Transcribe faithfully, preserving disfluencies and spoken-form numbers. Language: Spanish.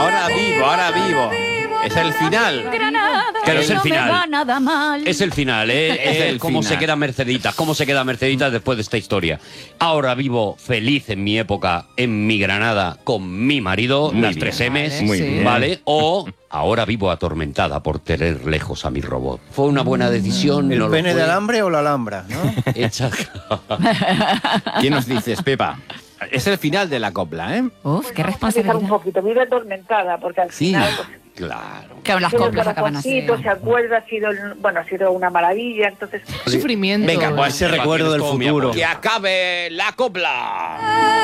ahora vivo, ahora vivo. Es el final. Pero es el no me final. va nada mal. Es el final, ¿eh? Es Eh, el cómo final. se queda Merceditas, cómo se queda Merceditas después de esta historia. Ahora vivo feliz en mi época, en mi Granada, con mi marido, Muy las bien. tres M's, Vale, Muy sí. bien. ¿vale? O ahora vivo atormentada por tener lejos a mi robot. ¿Fue una buena decisión? ¿El ¿No lo pene fue? de alambre o la alhambra? ¿No? Hecha- ¿Qué nos dices, Pepa? Es el final de la copla, ¿eh? Uf, qué Vamos a analizar responsabilidad. un poquito, vive atormentada, porque al Sí. final... Pues, Claro. Que las tiene el coplas acaban así. corazoncito, se acuerda, ha sido, el- bueno, ha sido una maravilla, entonces... Sufrimiento. Venga, pues ese recuerdo del Tienes todo mi futuro. apoyo. Que acabe la copla.